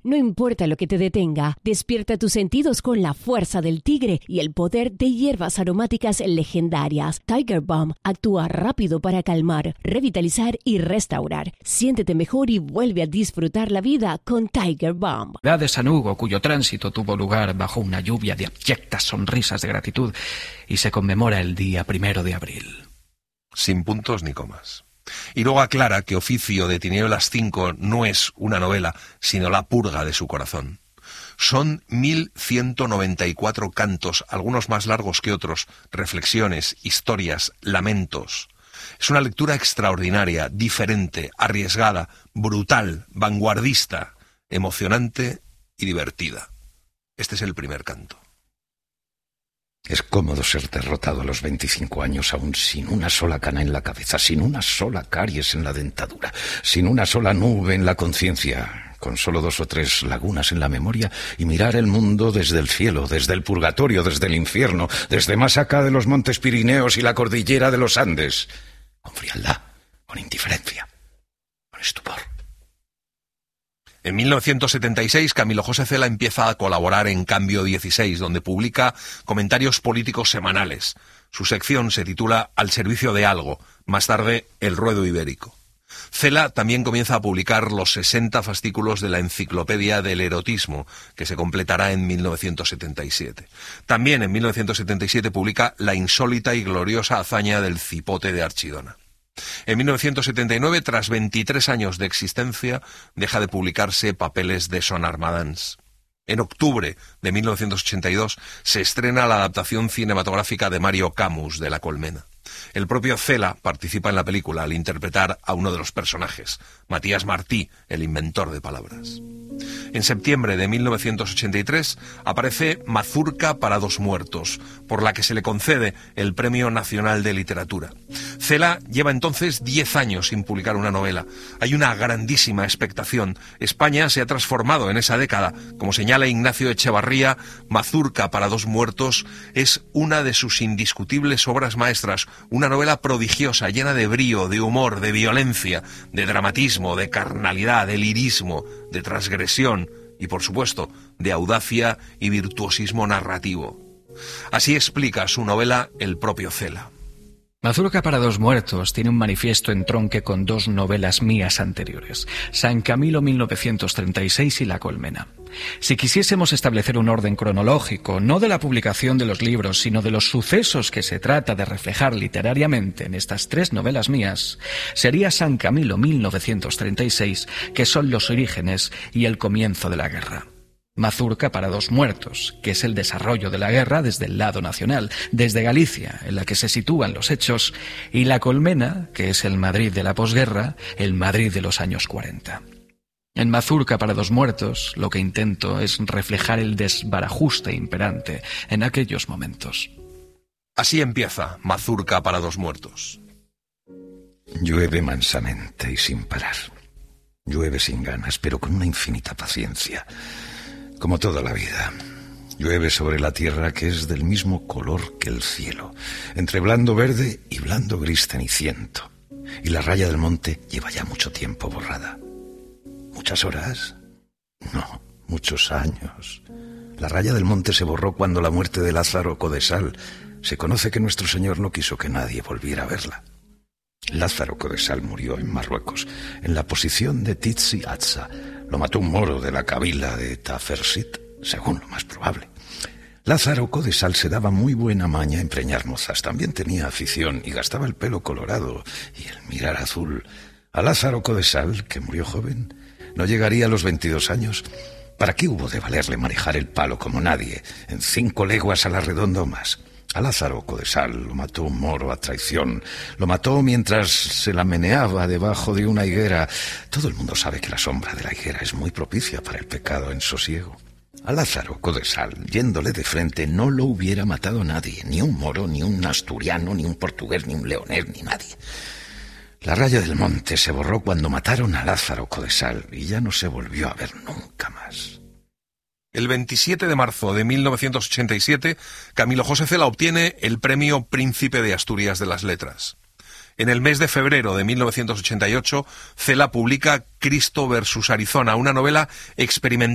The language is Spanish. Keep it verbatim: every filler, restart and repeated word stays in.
No importa lo que te detenga, despierta tus sentidos con la fuerza del tigre y el poder de hierbas aromáticas legendarias. Tiger Balm actúa rápido para calmar, revitalizar y restaurar. Siéntete mejor y vuelve a disfrutar la vida con Tiger Balm. La de San Hugo, cuyo tránsito tuvo lugar bajo una lluvia de abyectas sonrisas de gratitud, y se conmemora el día primero de abril. Sin puntos ni comas. Y luego aclara que Oficio de Tinieblas cinco no es una novela, sino la purga de su corazón. Son mil ciento noventa y cuatro cantos, algunos más largos que otros, reflexiones, historias, lamentos. Es una lectura extraordinaria, diferente, arriesgada, brutal, vanguardista, emocionante y divertida. Este es el primer canto. Es cómodo ser derrotado a los veinticinco años aún sin una sola cana en la cabeza, sin una sola caries en la dentadura, sin una sola nube en la conciencia, con solo dos o tres lagunas en la memoria y mirar el mundo desde el cielo, desde el purgatorio, desde el infierno, desde más acá de los montes Pirineos y la cordillera de los Andes, con frialdad, con indiferencia, con estupor. En mil novecientos setenta y seis, Camilo José Cela empieza a colaborar en Cambio dieciséis, donde publica comentarios políticos semanales. Su sección se titula Al servicio de algo, más tarde El ruedo ibérico. Cela también comienza a publicar los sesenta fascículos de la Enciclopedia del Erotismo, que se completará en mil novecientos setenta y siete. También en mil novecientos setenta y siete publica La insólita y gloriosa hazaña del cipote de Archidona. En mil novecientos setenta y nueve, tras veintitrés años de existencia, deja de publicarse Papeles de Son Armadans. En octubre de mil novecientos ochenta y dos se estrena la adaptación cinematográfica de Mario Camus de La Colmena. El propio Cela participa en la película al interpretar a uno de los personajes, Matías Martí, el inventor de palabras. En septiembre de mil novecientos ochenta y tres aparece Mazurca para dos muertos, por la que se le concede el Premio Nacional de Literatura. Cela lleva entonces diez años sin publicar una novela. Hay una grandísima expectación. España se ha transformado en esa década. Como señala Ignacio Echevarría, Mazurca para dos muertos es una de sus indiscutibles obras maestras, una novela prodigiosa, llena de brío, de humor, de violencia, de dramatismo, de carnalidad, de lirismo, de transgresión y, por supuesto, de audacia y virtuosismo narrativo. Así explica su novela el propio Cela. Mazurca para dos muertos tiene un manifiesto entronque con dos novelas mías anteriores, San Camilo mil novecientos treinta y seis y La Colmena. Si quisiésemos establecer un orden cronológico, no de la publicación de los libros, sino de los sucesos que se trata de reflejar literariamente en estas tres novelas mías, sería San Camilo mil novecientos treinta y seis, que son los orígenes y el comienzo de la guerra. Mazurca para dos muertos, que es el desarrollo de la guerra desde el lado nacional, desde Galicia, en la que se sitúan los hechos, y La Colmena, que es el Madrid de la posguerra, el Madrid de los años cuarenta. En Mazurca para dos muertos, lo que intento es reflejar el desbarajuste imperante en aquellos momentos. Así empieza Mazurca para dos muertos. Llueve mansamente y sin parar. Llueve sin ganas, pero con una infinita paciencia. Como toda la vida, llueve sobre la tierra que es del mismo color que el cielo, entre blando verde y blando gris ceniciento. Y la raya del monte lleva ya mucho tiempo borrada. ¿Muchas horas? No, muchos años. La raya del monte se borró cuando la muerte de Lázaro Codesal. Se conoce que nuestro Señor no quiso que nadie volviera a verla. Lázaro Codesal murió en Marruecos, en la posición de Tizi Atza. Lo mató un moro de la kabila de Tafersit, según lo más probable. Lázaro Codesal se daba muy buena maña en preñar mozas. También tenía afición y gastaba el pelo colorado y el mirar azul. A Lázaro Codesal, que murió joven, no llegaría a los veintidós años. ¿Para qué hubo de valerle manejar el palo como nadie, en cinco leguas a la redonda o más? A Lázaro Codesal lo mató un moro a traición. Lo mató mientras se la meneaba debajo de una higuera. Todo el mundo sabe que la sombra de la higuera es muy propicia para el pecado en sosiego. A Lázaro Codesal, yéndole de frente, no lo hubiera matado nadie. Ni un moro, ni un asturiano, ni un portugués, ni un leonés, ni nadie. La raya del monte se borró cuando mataron a Lázaro Codesal y ya no se volvió a ver nunca más. El veintisiete de marzo de mil novecientos ochenta y siete, Camilo José Cela obtiene el premio Príncipe de Asturias de las Letras. En el mes de febrero de mil novecientos ochenta y ocho, Cela publica Cristo versus Arizona, una novela experimental